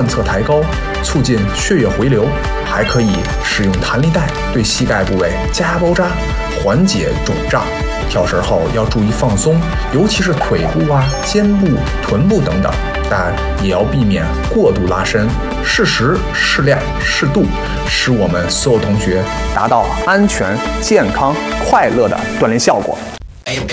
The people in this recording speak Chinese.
侧抬高，促进血液回流。还可以使用弹力带对膝盖部位加压包扎，缓解肿胀。跳绳后要注意放松，尤其是腿部啊、肩部、臀部等等，但也要避免过度拉伸，适时、适量、适度，使我们所有同学达到安全、健康、快乐的锻炼效果。